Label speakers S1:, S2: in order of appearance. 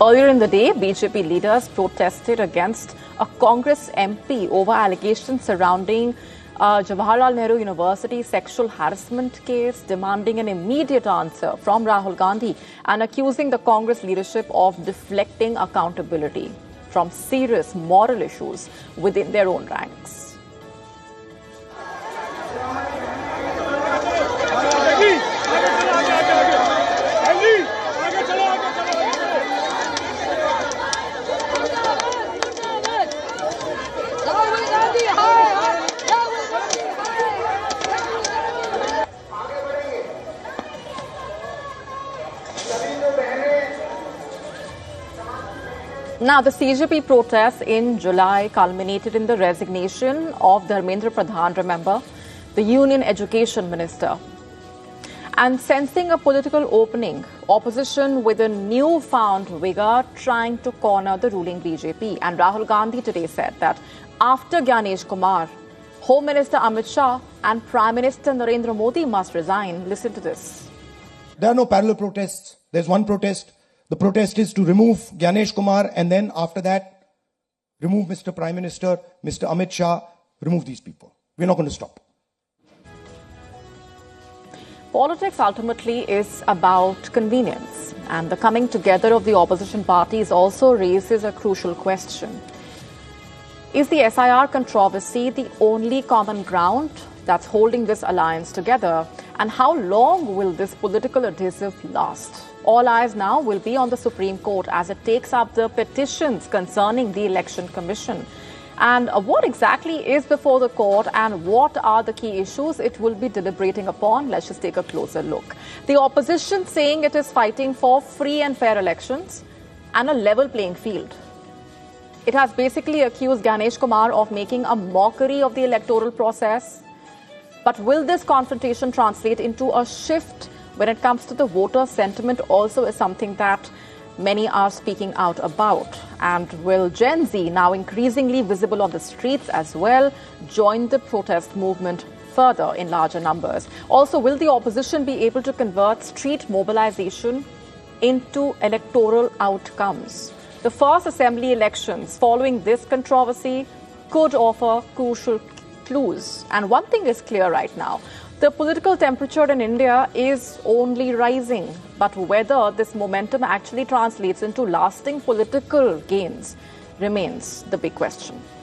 S1: Earlier in the day, BJP leaders protested against a Congress MP over allegations surrounding Jawaharlal Nehru University sexual harassment case, demanding an immediate answer from Rahul Gandhi and accusing the Congress leadership of deflecting accountability from serious moral issues within their own ranks. Now, the CJP protests in July culminated in the resignation of Dharmendra Pradhan, remember, the Union Education Minister. And sensing a political opening, opposition with a newfound vigor trying to corner the ruling BJP. And Rahul Gandhi today said that after Gyanesh Kumar, Home Minister Amit Shah and Prime Minister Narendra Modi must resign. Listen to this.
S2: There are no parallel protests. There's one protest. The protest is to remove Gyanesh Kumar and then after that, remove Mr. Prime Minister, Mr. Amit Shah, remove these people. We're not going to stop.
S1: Politics ultimately is about convenience, and the coming together of the opposition parties also raises a crucial question. Is the SIR controversy the only common ground that's holding this alliance together? And how long will this political adhesive last? All eyes now will be on the Supreme Court as it takes up the petitions concerning the Election Commission. And what exactly is before the court and what are the key issues it will be deliberating upon? Let's just take a closer look. The opposition saying it is fighting for free and fair elections and a level playing field. It has basically accused Gyanesh Kumar of making a mockery of the electoral process. But will this confrontation translate into a shift when it comes to the voter sentiment also is something that many are speaking out about. And will Gen Z, now increasingly visible on the streets as well, join the protest movement further in larger numbers? Also, will the opposition be able to convert street mobilization into electoral outcomes? The first assembly elections following this controversy could offer crucial clues. And one thing is clear right now. The political temperature in India is only rising, but whether this momentum actually translates into lasting political gains remains the big question.